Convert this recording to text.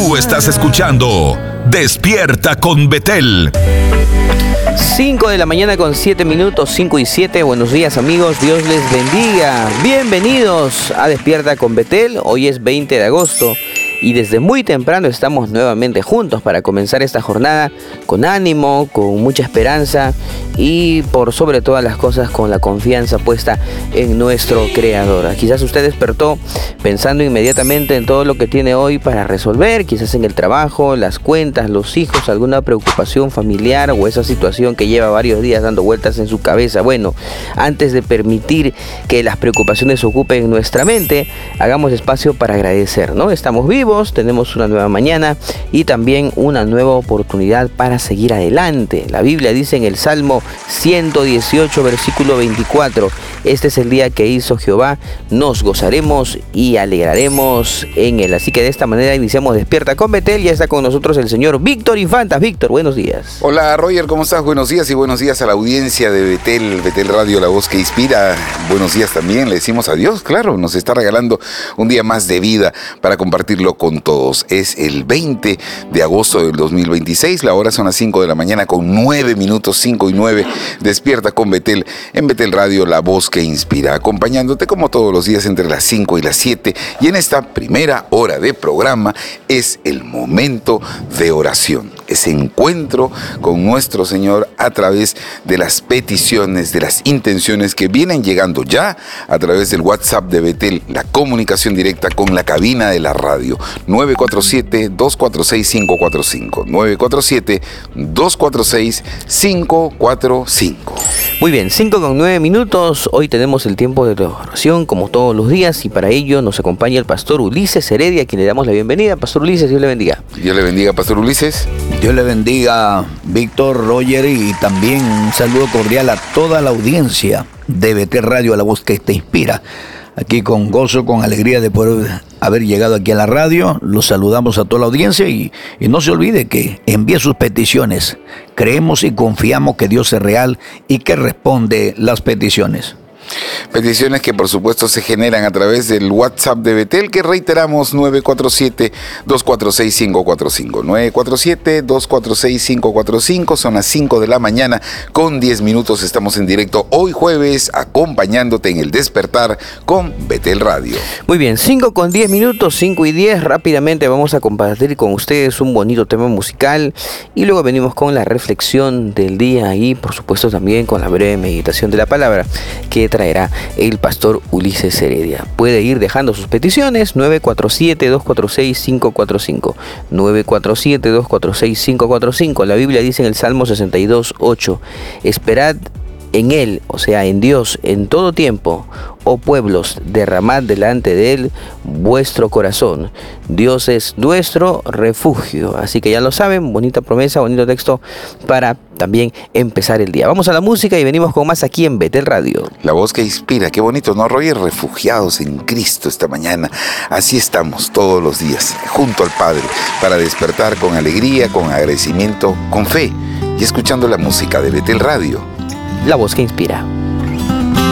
Tú estás escuchando Despierta con Betel. 5 de la mañana con 7 minutos, 5 y 7. Buenos días, amigos, Dios les bendiga. Bienvenidos a Despierta con Betel. Hoy es 20 de agosto y desde muy temprano estamos nuevamente juntos para comenzar esta jornada con ánimo, con mucha esperanza y por sobre todas las cosas con la confianza puesta en nuestro Creador. Quizás usted despertó pensando inmediatamente en todo lo que tiene hoy para resolver, quizás en el trabajo, las cuentas, los hijos, alguna preocupación familiar o esa situación que lleva varios días dando vueltas en su cabeza. Bueno, antes de permitir que las preocupaciones ocupen nuestra mente, hagamos espacio para agradecer, ¿no? Estamos vivos, tenemos una nueva mañana y también una nueva oportunidad para seguir adelante. La Biblia dice en el Salmo 118, versículo 24, este es el día que hizo Jehová, nos gozaremos y alegraremos en él. Así que de esta manera iniciamos Despierta con Betel. Ya está con nosotros el señor Víctor Infantas. Víctor, buenos días. Hola Roger, ¿cómo estás? Buenos días y buenos días a la audiencia de Betel Radio, la voz que inspira. Buenos días también, le decimos adiós, claro, nos está regalando un día más de vida para compartirlo con todos. Es el 20 de agosto del 2026, la hora son las 5 de la mañana con 9 minutos, 5 y 9. Despierta con Betel en Betel Radio, la voz que inspira, acompañándote como todos los días entre las 5 y las 7. Y en esta primera hora de programa es el momento de oración, ese encuentro con nuestro Señor a través de las peticiones, de las intenciones que vienen llegando ya a través del WhatsApp de Betel, la comunicación directa con la cabina de la radio, 947-246-545, 947-246-545. Muy bien, 5 con 9 minutos. Hoy tenemos el tiempo de oración como todos los días y para ello nos acompaña el pastor Ulises Heredia, a quien le damos la bienvenida. Pastor Ulises, Dios le bendiga. Dios le bendiga, pastor Ulises. Dios le bendiga, Víctor, Roger, y también un saludo cordial a toda la audiencia de Betel Radio, la voz que te inspira. Aquí con gozo, con alegría de poder haber llegado aquí a la radio. Los saludamos a toda la audiencia y no se olvide que envíe sus peticiones. Creemos y confiamos que Dios es real y que responde las peticiones. Peticiones que por supuesto se generan a través del WhatsApp de Betel, que reiteramos 947-246-545. 947-246-545, son las 5 de la mañana con 10 minutos. Estamos en directo hoy jueves acompañándote en el despertar con Betel Radio. Muy bien, 5 con 10 minutos, 5 y 10. Rápidamente vamos a compartir con ustedes un bonito tema musical y luego venimos con la reflexión del día y por supuesto también con la breve meditación de la palabra que traerá el pastor Ulises Heredia. Puede ir dejando sus peticiones, 947-246-545, 947-246-545. La Biblia dice en el Salmo 62:8, esperad en Él, o sea, en Dios, en todo tiempo, oh pueblos, derramad delante de Él vuestro corazón. Dios es nuestro refugio. Así que ya lo saben, bonita promesa, bonito texto para también empezar el día. Vamos a la música y venimos con más aquí en Betel Radio. La voz que inspira, qué bonito, ¿no, Roger? Refugiados en Cristo esta mañana. Así estamos todos los días, junto al Padre, para despertar con alegría, con agradecimiento, con fe y escuchando la música de Betel Radio. La voz que inspira.